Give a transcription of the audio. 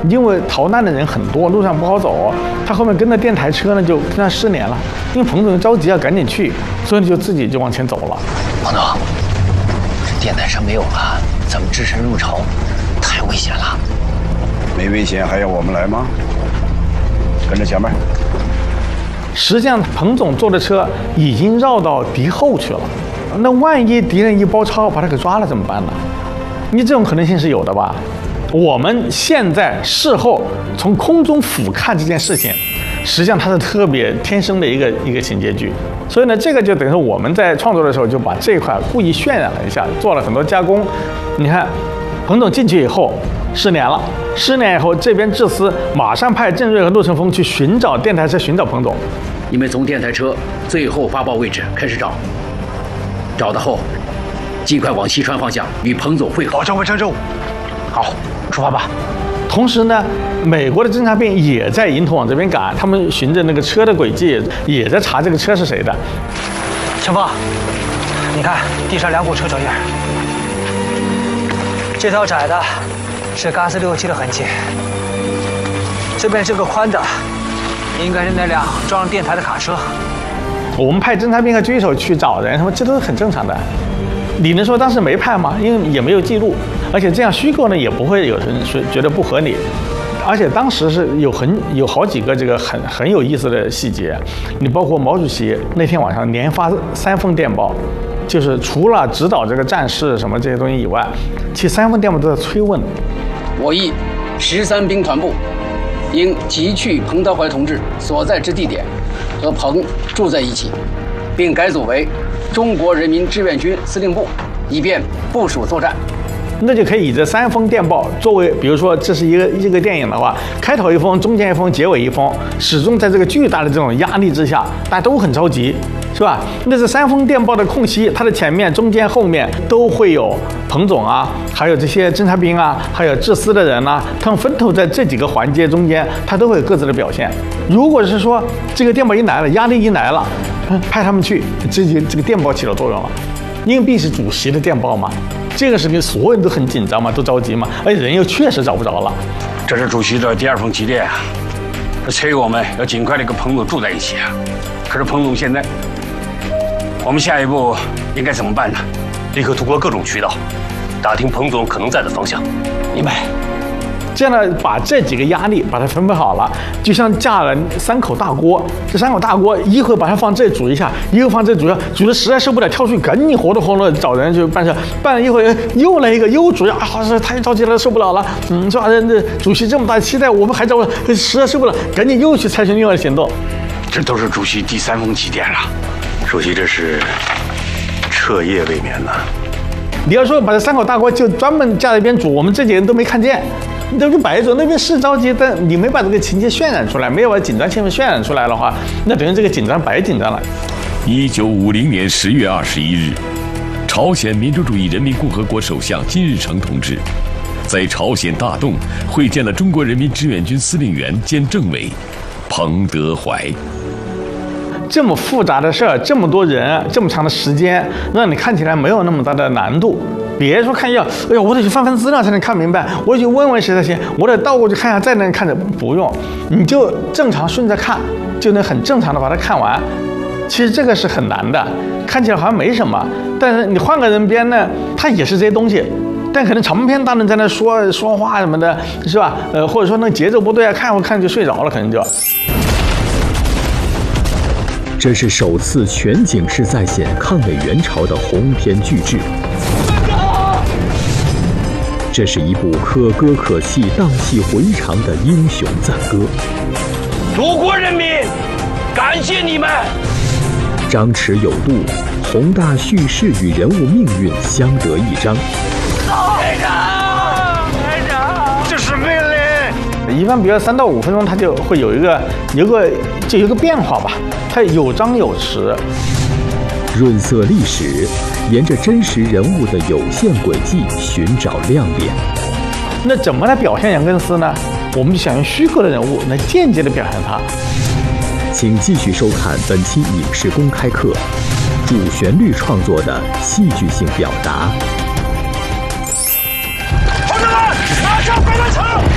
因为逃难的人很多，路上不好走，他后面跟着电台车呢，就跟他失联了。因为彭总着急要赶紧去，所以就自己就往前走了。 彭总，这电台车没有了，咱们只身入城，太危险了。 没危险还要我们来吗？跟着前面。 实际上，彭总坐的车已经绕到敌后去了。那万一敌人一包抄把他给抓了怎么办呢？你这种可能性是有的吧？我们现在事后从空中俯瞰这件事情，实际上它是特别天生的一个情节剧。所以呢，这个就等于说我们在创作的时候就把这一块故意渲染了一下，做了很多加工。你看，彭总进去以后失联了，失联以后这边智司马上派郑瑞和陆成风去寻找电台车，寻找彭总。 你们从电台车最后发报位置开始找，找到后，尽快往西川方向与彭总会合。 保证完成任务。好，出发吧。 同时呢，美国的侦察兵也在迎头往这边赶，他们循着那个车的轨迹，也在查这个车是谁的。 陈峰，你看地上2股车脚印，这条窄的是嘎斯657的痕迹，这边这个宽的应该是那辆装上电台的卡车。 我们派侦察兵和狙手去找人，这都是很正常的。你能说当时没派吗？因为也没有记录，而且这样虚构呢，也不会有人觉得不合理。而且当时是有好几个这个很有意思的细节，你包括毛主席那天晚上连发3封电报，就是除了指导这个战事什么这些东西以外，其实3封电报都在催问。 我议13兵团部应急去彭德怀同志所在之地点，和彭住在一起，并改组为中国人民志愿军司令部，以便部署作战。 那就可以以这3封电报作为，比如说这是一个电影的话，开头1封，中间1封，结尾1封，始终在这个巨大的这种压力之下，大家都很着急，是吧？那这3封电报的空隙，它的前面、中间、后面都会有彭总啊，还有这些侦察兵啊，还有智司的人啊，他们分头在这几个环节中间，他都会有各自的表现。如果是说这个电报一来了，压力一来了，派他们去，这个电报起了作用了，因为毕竟是主席的电报嘛。这个事情所有人都很紧张嘛，都着急嘛，而且人又确实找不着了。 这是主席的第2封急电啊，催我们要尽快的跟彭总住在一起啊。可是彭总现在，我们下一步应该怎么办呢？ 立刻通过各种渠道打听彭总可能在的方向。 明白。这样呢，把这几个压力把它分配好了，就像架了3口大锅。这3口大锅，一会儿把它放这煮一下，一会儿放这煮一下，煮的实在受不了，跳出去赶紧活动活动找人去办事。办了一会儿又来一个，又煮啊，是太着急了，受不了了。是吧？这主席这么大期待，我们还找实在受不了，赶紧又去采取另外的行动。 这都是主席第3封急电了。 主席这是彻夜未眠呢。 你要说把这3口大锅就专门架在一边煮，我们这几个人都没看见。你都是摆着，那边是着急，但你没把这个情节渲染出来，没有把紧张气氛渲染出来的话，那等于这个紧张白紧张了。 1950年10月21日，朝鲜民主主义人民共和国首相金日成同志在朝鲜大洞会见了中国人民志愿军司令员兼政委彭德怀。 这么复杂的事儿，这么多人，这么长的时间，让你看起来没有那么大的难度。别说看一下，哎呀，我得去翻翻资料才能看明白，我得去问问谁才行，我得倒过去看一下再能看着，不用，你就正常顺着看，就能很正常的把它看完。其实这个是很难的，看起来好像没什么，但是你换个人编呢，他也是这些东西，但可能长篇大论在那说话什么的，是吧？或者说那节奏不对啊，看就睡着了，可能就。 这是首次全景式再现抗美援朝的鸿篇巨制。这是一部可歌可泣、荡气回肠的英雄赞歌。 祖国人民，感谢你们！ 张弛有度，宏大叙事与人物命运相得益彰。 排长，这是命令。 一般比如3到5分钟，它就会有一个变化吧，它有张有弛。 润色历史，沿着真实人物的有限轨迹寻找亮点。 那怎么来表现杨根思呢？我们就想用虚构的人物来间接的表现他。 请继续收看本期影视公开课，主旋律创作的戏剧性表达。 同志们，马上回来场！